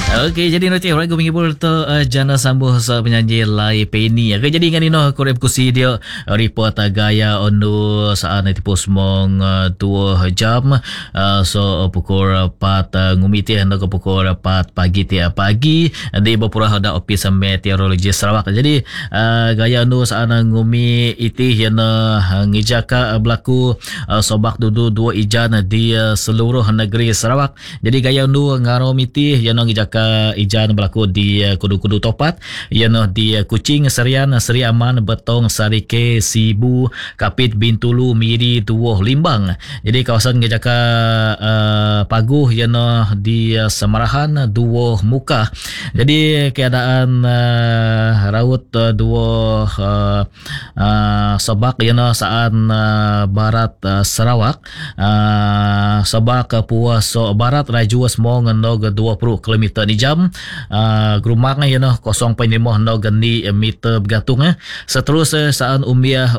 Okey, jadi nanti orang menghibur tu jana sambuh sa penyanyi Lai Penny. Okey, jadi ngani no kurep kusi dia report gaya onu saan nanti pos mong 2 jam. So pukul 4 ngumiti hendak ke pukul 4 pagi tiap pagi di Bapura ada ofis meteorologi Sarawak. Jadi gaya nu saan ngumi iti yang ngijaka berlaku sobak dudu 2 ijan di seluruh negeri Sarawak. Jadi gaya nu ngaromiti yang ngijaka ijan berlaku di Kudu-Kudu Topat, yang di Kuching, Serian, Seri Aman, Betong, Sarike, Sibu, Kapit, Bintulu, Miri, Tuoh, Limbang. Jadi kawasan ngejaka Paguh yang di Semarahan, Duoh, Muka. Jadi keadaan raut Duoh Sabak yang saat barat Sarawak, Sabak Puas Barat Raju Semong nog 20 km di jam. Gerumang 0.5 nog ni meter bergantung. Seterusnya saat umiah